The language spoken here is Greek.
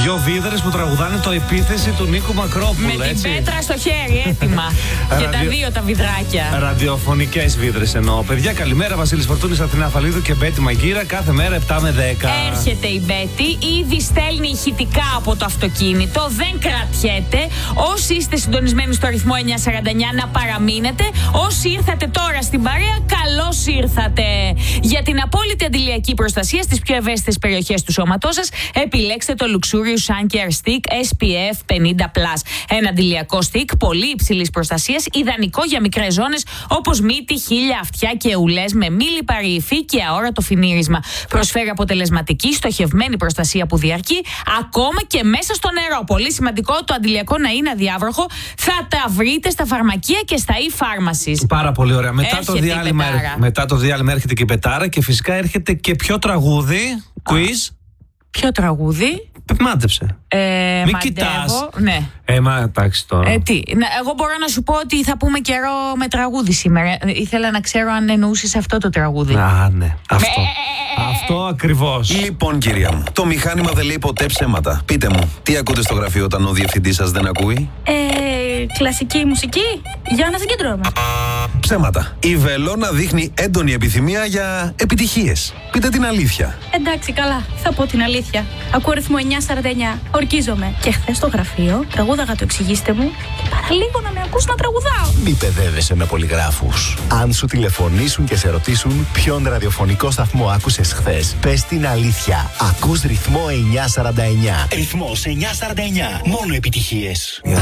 Δυο βίδρες που τραγουδάνε το επίθεση του Νίκου Μακρόπουλου. Με την πέτρα στο χέρι, έτοιμα. Και τα δύο τα βιδράκια. Ραδιοφωνικές βίδρες εννοώ. Παιδιά, καλημέρα. Βασίλης Φορτούνης, Αθηνά Φαλίδου και Μπέτη Μαγκύρα. Κάθε μέρα 7 με 10. Έρχεται η Μπέτη, ήδη στέλνει ηχητικά από το αυτοκίνητο. Δεν κρατιέται. Όσοι είστε συντονισμένοι στο ρυθμό 949, να παραμείνετε. Όσοι ήρθατε τώρα στην παρέα, καλώς ήρθατε. Για την απόλυτη αντιλιακή προστασία στις πιο ευαίσθητες περιοχές του σώματός σας, επιλέξτε το Luxurious Sun Care Stick SPF 50+. Ένα αντιλιακό stick πολύ υψηλής προστασίας, ιδανικό για μικρές ζώνες όπως μύτη, χείλια, αυτιά και ουλές, με μη λιπαρή υφή και αόρατο φινίρισμα. Προσφέρει αποτελεσματική, στοχευμένη προστασία που διαρκεί ακόμα και μέσα στο νερό. Πολύ σημαντικό το αντιλιακό να είναι αδιάβροχο. Θα τα βρείτε στα φαρμακεία και στα e-pharmacies. Πάρα πολύ ωραία. Μετά το διάλειμμα έρχεται και η πετάρα και φυσικά έρχεται και ποιο τραγούδι. Quiz. Ποιο τραγούδι? Μάντεψε. Μην κοιτάς. Ναι. Εντάξει τώρα. Εγώ μπορώ να σου πω ότι θα πούμε καιρό με τραγούδι σήμερα. Ήθελα να ξέρω αν εννοούσες αυτό το τραγούδι. Ναι. Αυτό ακριβώς. Λοιπόν, κυρία μου, το μηχάνημα δεν λέει ποτέ ψέματα. Πείτε μου, τι ακούτε στο γραφείο όταν ο διευθυντής σας δεν ακούει? Κλασική μουσική. Για να συγκεντρώμε. Ψέματα. Η Βελόνα δείχνει έντονη επιθυμία για επιτυχίες. Πείτε την αλήθεια. Εντάξει, καλά. Θα πω την αλήθεια. Ακούω ρυθμό 949. Ορκίζομαι. Και χθες στο γραφείο τραγούδαγα το εξηγήστε μου και παραλίγο να με ακούς να τραγουδάω. Μη παιδεύεσαι με πολυγράφους. Αν σου τηλεφωνήσουν και σε ρωτήσουν ποιον ραδιοφωνικό σταθμό άκουσες χθες, πες την αλήθεια. Ακούς ρυθμό 949. Ρυθμός 949. Μόνο επιτυχίες.